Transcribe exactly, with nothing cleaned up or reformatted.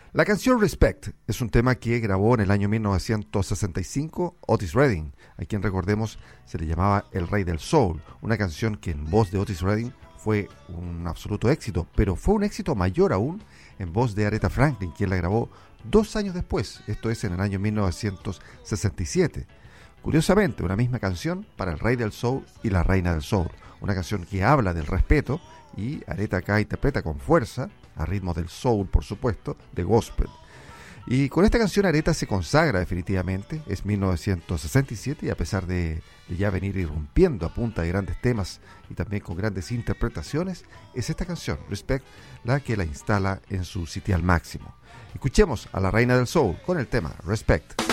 La canción Respect es un tema que grabó en el año mil novecientos sesenta y cinco Otis Redding, a quien recordemos se le llamaba el Rey del Soul, una canción que en voz de Otis Redding fue un absoluto éxito, pero fue un éxito mayor aún en voz de Aretha Franklin, quien la grabó dos años después, esto es en el año mil novecientos sesenta y siete. Curiosamente, una misma canción para el Rey del Soul y la Reina del Soul, una canción que habla del respeto y Aretha acá interpreta con fuerza, a ritmo del soul, por supuesto, de gospel. Y con esta canción Aretha se consagra definitivamente, es mil novecientos sesenta y siete y a pesar de, de ya venir irrumpiendo a punta de grandes temas y también con grandes interpretaciones, es esta canción, Respect, la que la instala en su sitial máximo. Escuchemos a la Reina del Soul con el tema Respect.